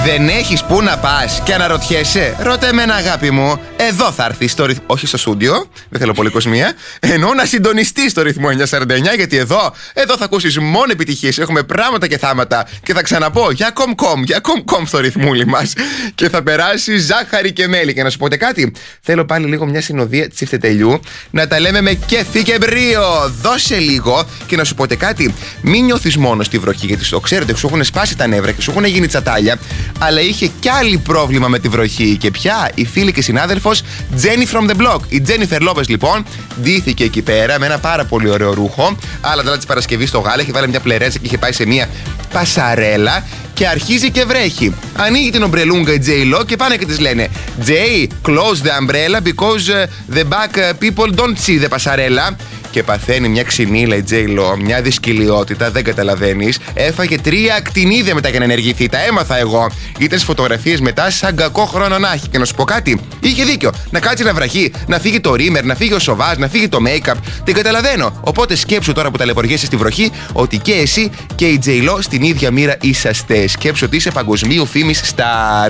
Δεν έχεις πού να πας και αναρωτιέσαι? Ρώτα εμένα, αγάπη μου. Εδώ θα έρθεις όχι στο στούντιο, δεν θέλω πολύ κοσμία. Ενώ να συντονιστείς στο ρυθμό 949, γιατί εδώ θα ακούσεις μόνο επιτυχίες. Έχουμε πράγματα και θάματα. Και θα ξαναπώ για κομ στο ρυθμούλι μας. Και θα περάσει ζάχαρη και μέλι. Και να σου πω κάτι, θέλω πάλι λίγο μια συνοδεία τσιφτετελιού. Να τα λέμε με κέφι και μπρίο. Δώσε λίγο και να σου πω κάτι, μην νιώθεις μόνο στη βροχή, γιατί το ξέρετε, σου έχουν σπάσει τα νεύρα και σου έχουν γίνει τσατάλια. Αλλά είχε κι άλλη πρόβλημα με τη βροχή. Και πια η φίλη και συνάδελφος Jenny from the Block. Η Jennifer Lopez λοιπόν ντύθηκε εκεί πέρα με ένα πάρα πολύ ωραίο ρούχο. Άλλα τα της Παρασκευής στο γάλα, είχε βάλει μια πλερέτσα και είχε πάει σε μια πασαρέλα. Και αρχίζει και βρέχει. Ανοίγει την ομπρελούγκα η J-Lo και πάνε και της λένε Jay, close the umbrella because the back people don't see the pasarela. Και παθαίνει μια ξυνήλα η J-Lo, μια δυσκολιότητα, δεν καταλαβαίνεις. Έφαγε 3 ακτινίδια μετά για να ενεργηθεί. Τα έμαθα εγώ. Ήταν στις φωτογραφίες μετά σαν κακό χρόνο να έχει. Και να σου πω κάτι, είχε δίκιο. Να κάτσει να βραχεί, να φύγει το ρίμερ, να φύγει ο σοβάζ, να φύγει το make-up. Την καταλαβαίνω. Οπότε σκέψου τώρα που ταλαιπωριέσαι στη βροχή ότι και εσύ και η J-Lo στην ίδια μοίρα είσαστε. Σκέψου ότι είσαι παγκοσμίου φήμης star.